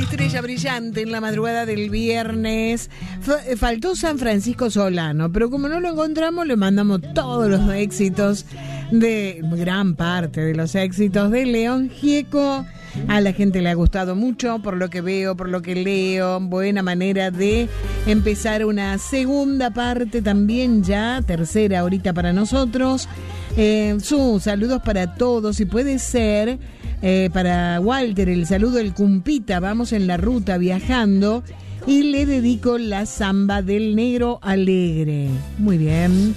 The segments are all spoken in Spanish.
estrella brillante en la madrugada del viernes. Faltó San Francisco Solano, pero como no lo encontramos, le mandamos todos los éxitos, de gran parte de los éxitos de León Gieco. A la gente le ha gustado mucho, por lo que veo, por lo que leo. Buena manera de empezar una segunda parte también ya, tercera ahorita para nosotros. Sus saludos para todos, y puede ser para Walter, el saludo del Cumpita. Vamos en la ruta viajando y le dedico la samba del Negro Alegre. Muy bien.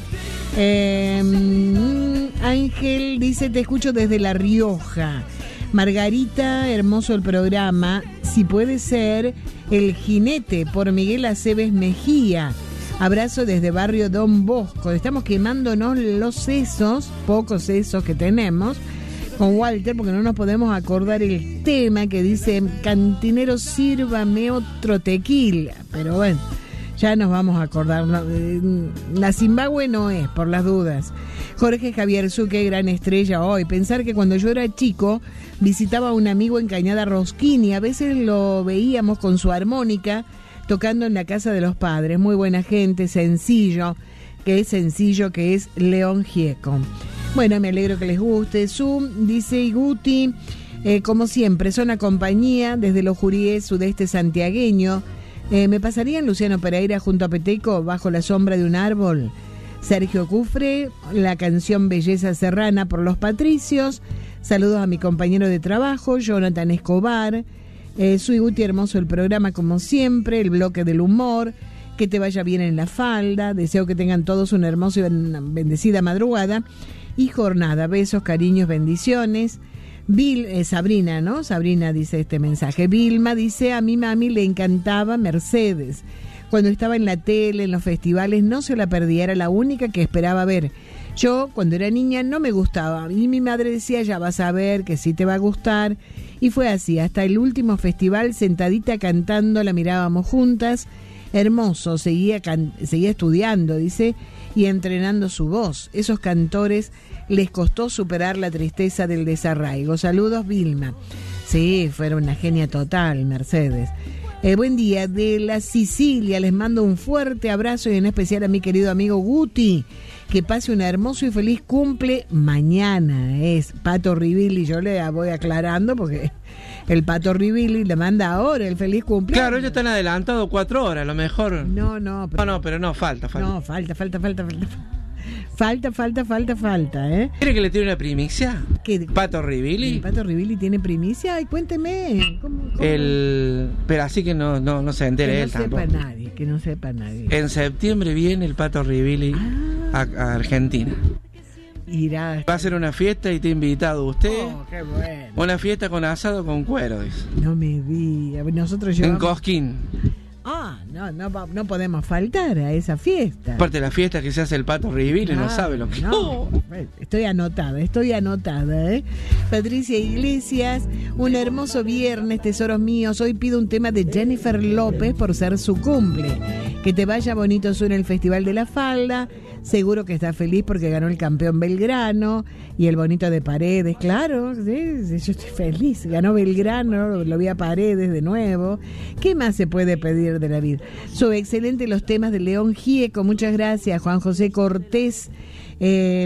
Ángel dice: te escucho desde La Rioja. Margarita, hermoso el programa. Si puede ser El Jinete por Miguel Aceves Mejía. Abrazo desde Barrio Don Bosco. Estamos quemándonos los sesos, pocos sesos que tenemos, con Walter, porque no nos podemos acordar el tema que dice: cantinero, sírvame otro tequila. Pero bueno, ya nos vamos a acordar. La Zimbabue no es, por las dudas. Jorge Javier Suque, gran estrella hoy. Pensar que cuando yo era chico visitaba a un amigo en Cañada Rosquín y a veces lo veíamos con su armónica tocando en la casa de los padres. Muy buena gente, sencillo que es León Gieco. Bueno, me alegro que les guste. Dice Iguti, como siempre, son a compañía desde los Juríes, sudeste santiagueño. ¿Me pasarían Luciano Pereira junto a Peteco bajo la sombra de un árbol? Sergio Cufre, la canción Belleza Serrana por los Patricios. Saludos a mi compañero de trabajo, Jonathan Escobar. Soy Guti, hermoso el programa como siempre, el bloque del humor. Que te vaya bien en la falda. Deseo que tengan todos una hermosa y bendecida madrugada y jornada. Besos, cariños, bendiciones. Sabrina, ¿no? Sabrina dice este mensaje. Vilma dice: a mi mami le encantaba Mercedes. Cuando estaba en la tele, en los festivales, no se la perdía, era la única que esperaba ver. Yo, cuando era niña, no me gustaba. Y mi madre decía: ya vas a ver que sí te va a gustar. Y fue así, hasta el último festival, sentadita cantando, la mirábamos juntas. Hermoso, seguía estudiando, dice, y entrenando su voz. Esos cantores les costó superar la tristeza del desarraigo. Saludos, Vilma. Sí, fue una genia total, Mercedes. Buen día, de la Sicilia, les mando un fuerte abrazo y en especial a mi querido amigo Guti, que pase un hermoso y feliz cumple mañana. Es Pato Rivilli, yo le voy aclarando porque el Pato Rivilli le manda ahora el feliz cumpleaños. Claro, ellos están adelantados 4 horas, a lo mejor. No, Pero no, falta. No, falta. ¿Quiere que le tire una primicia? ¿Qué? ¿Pato Rivilli? ¿El Pato Rivilli tiene primicia? Ay, cuénteme. ¿Cómo? Pero así que no se entere él tampoco. Que no sepa nadie. En septiembre viene el Pato Rivilli a Argentina. Irá. Va a ser una fiesta y te he invitado usted. Oh, qué bueno. Una fiesta con asado con cuero, dice. No me diga. Nosotros llevamos... En Cosquín. No podemos faltar a esa fiesta. Aparte de la fiesta que se hace el Pato Rivilli, no sabe lo que... No. Estoy anotada, Patricia Iglesias, un hermoso viernes, tesoros míos. Hoy pido un tema de Jennifer López por ser su cumple. Que te vaya bonito, suena el Festival de la Falda. Seguro que está feliz porque ganó el campeón Belgrano y el bonito de Paredes, claro, sí, yo estoy feliz, ganó Belgrano, lo vi a Paredes de nuevo. ¿Qué más se puede pedir de la vida? Son excelentes los temas de León Gieco, muchas gracias. Juan José Cortés, ¿qué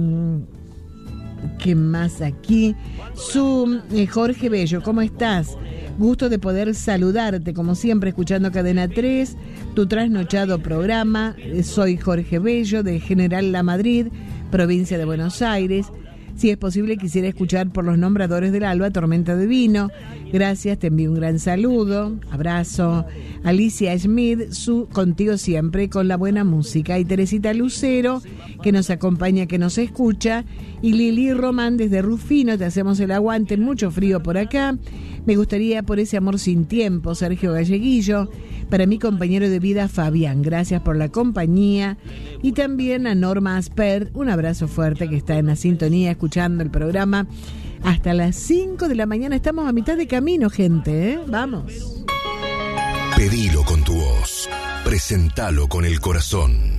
más aquí? Jorge Bello, ¿cómo estás? Gusto de poder saludarte, como siempre, escuchando Cadena 3, tu trasnochado programa. Soy Jorge Bello, de General La Madrid, provincia de Buenos Aires. Si es posible, quisiera escuchar por los nombradores del alba, Tormenta de Vino. Gracias, te envío un gran saludo. Abrazo. Alicia Schmidt, contigo siempre, con la buena música. Y Teresita Lucero, que nos acompaña, que nos escucha. Y Lili Román, desde Rufino, te hacemos el aguante. Mucho frío por acá. Me gustaría por ese amor sin tiempo, Sergio Galleguillo. Para mi compañero de vida, Fabián, gracias por la compañía. Y también a Norma Asper, un abrazo fuerte, que está en la sintonía, escuchando el programa hasta las 5 de la mañana. Estamos a mitad de camino, gente, ¿eh? Vamos. Pedilo con tu voz, presentalo con el corazón.